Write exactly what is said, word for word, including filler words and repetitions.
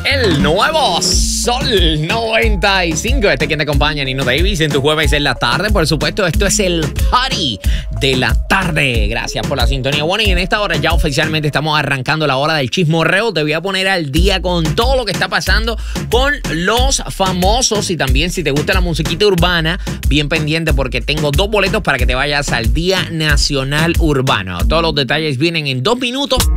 El nuevo Sol noventa y cinco. Este quien te acompaña, Nino Davis, en tu jueves en la tarde. Por supuesto, esto es el party de la tarde. Gracias por la sintonía. Bueno, y en esta hora ya oficialmente estamos arrancando la hora del chismorreo. Te voy a poner al día con todo lo que está pasando con los famosos. Y también, si te gusta la musiquita urbana, bien pendiente porque tengo dos boletos para que te vayas al Día Nacional Urbano. Todos los detalles vienen en dos minutos.